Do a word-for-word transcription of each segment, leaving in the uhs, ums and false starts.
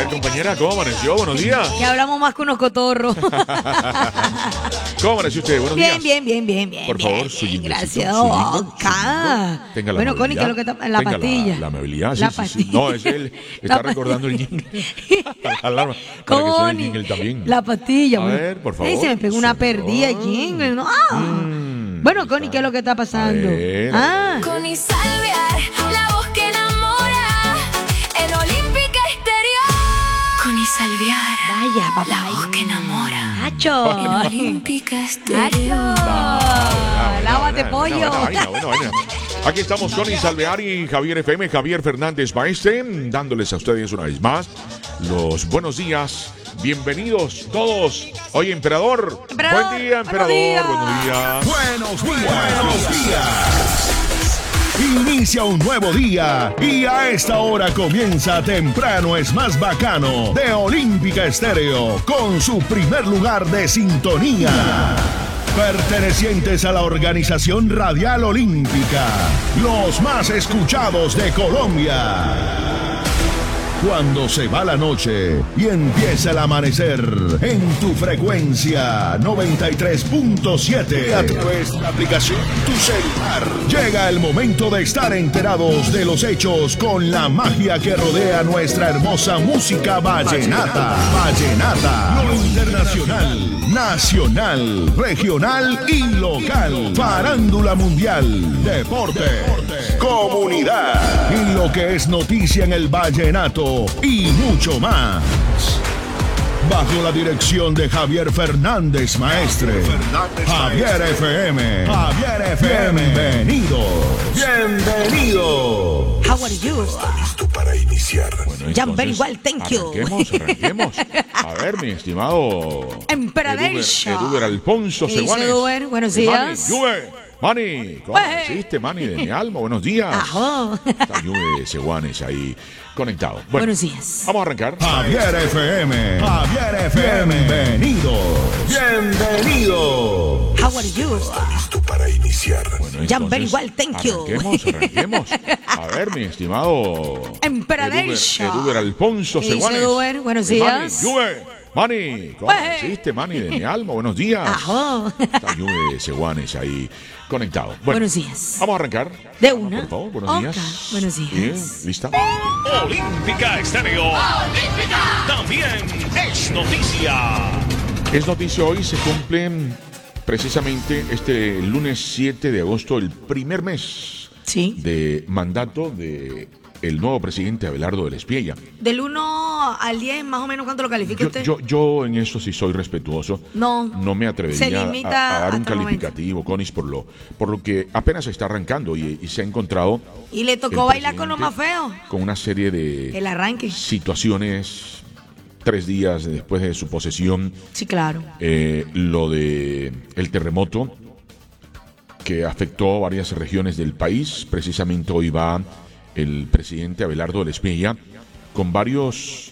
ver, compañera, ¿cómo amaneció? Buenos días. Que hablamos más que unos cotorros. ¿Cómo amaneció usted? Buenos días. Bien, bien, bien, bien, bien. Por bien, favor, bien, su jingle. gracias. Su jingle, Acá. Tenga la Bueno, Connie, ¿qué es lo que está? La Tenga pastilla. La, la amabilidad, sí, La sí, sí. pastilla. No, es él. Está La recordando el jingle. Alarma. Para que suene el jingle también. La pastilla. A bueno. ver, por favor. Ey, se me pegó una perdida de jingle. ¿No? Ah. Mm, bueno, Connie, ¿qué es lo que está pasando? A ver. Ah. Connie Salviar, la voz que enamora, en Olímpica Exterior. Connie Salviar, Vaya, papá. la voz que enamora, Nacho. en Olímpica Exterior. Nacho. Lávate, Buena, pollo. buena, buena, buena, buena. Aquí estamos con Salvear y Javier F M, Javier Fernández Maestre, dándoles a ustedes una vez más los buenos días. Bienvenidos todos. Oye, emperador. Emperador, Buen día, emperador. buenos días. Buenos días. Buenos días, buenos días. Inicia un nuevo día y a esta hora comienza Temprano es más bacano de Olímpica Estéreo con su primer lugar de sintonía. Pertenecientes a la organización Radial Olímpica, los más escuchados de Colombia. Cuando se va la noche y empieza el amanecer en tu frecuencia noventa y tres punto siete a través de la aplicación Tu Celular. Llega el momento de estar enterados de los hechos con la magia que rodea nuestra hermosa música vallenata. Vallenata. Lo internacional, nacional, regional y local. Farándula mundial, deporte, comunidad y lo que es noticia en el vallenato y mucho más. Bajo la dirección de Javier Fernández Maestre. Javier F M. Javier F M. Bienvenidos. Bienvenido. How are you? Listo para iniciar. Bueno, Ya, very entonces, well, thank you. Arranquemos, arranquemos. A ver, mi estimado Emperador. Eduber Alfonso ¿Qué dice, Seguanes. Eduber? Buenos Eh, días. Mani, Juve, Mani, ¿cómo Pues. hiciste, Mani, de mi alma? Buenos días. Ajá. Está Juve Seguanes ahí conectado. Bueno, Buenos días. vamos a arrancar. Javier F M. Javier F M. Bienvenidos. Bienvenido. How are you? Listo para iniciar. Bueno, Ya, entonces, very well, thank you. Arranquemos, arranquemos. A ver, mi estimado Emperador. Eduber, Eduber Alfonso ¿Qué dice, Seguanes. Eduber? Buenos Eh, días. Mani, Juve, Mani, ¿cómo Pues. hiciste, Mani, de mi alma? Buenos días. Ajá. Está Juve Seguanes ahí conectado. Bueno, Buenos días. vamos a arrancar. De una. Por favor, buenos Ok, días. buenos días. Bien, ¿lista? Olímpica Estéreo. También es noticia. Es noticia hoy, se cumplen precisamente este lunes siete de agosto, el primer mes Sí. de mandato de el nuevo presidente Abelardo del Espiella. Del uno al diez, más o menos, ¿cuánto lo califica Yo, usted? yo, yo en eso sí soy respetuoso. No. No me Se atrevería limita a, a dar un hasta el momento. calificativo, Conis, por lo, por lo que apenas está arrancando y, y se ha encontrado Y le el tocó bailar con lo más presidente feo. con una serie de El arranque. situaciones tres días después de su posesión. Sí, claro. Eh, lo de el terremoto que afectó varias regiones del país. Precisamente hoy va el presidente Abelardo del Espiella con varios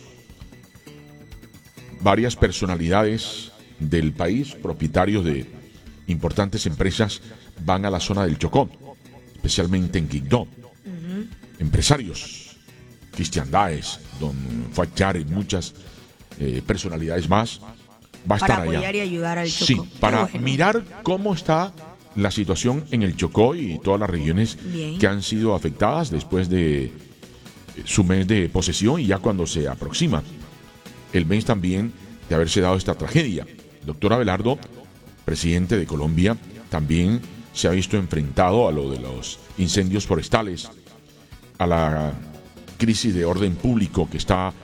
varias personalidades del país, propietarios de importantes empresas, van a la zona del Chocó, especialmente en Quibdó. Uh-huh. Empresarios, Cristian Daes, Don Fachar y muchas eh, personalidades más, va a Para estar allá. apoyar y ayudar al Chocó. Sí, Qué para bueno. mirar cómo está la situación en el Chocó y todas las regiones Bien. que han sido afectadas después de su mes de posesión y ya cuando se aproxima el mes también de haberse dado esta tragedia. El doctor Abelardo, presidente de Colombia, también se ha visto enfrentado a lo de los incendios forestales, a la crisis de orden público que está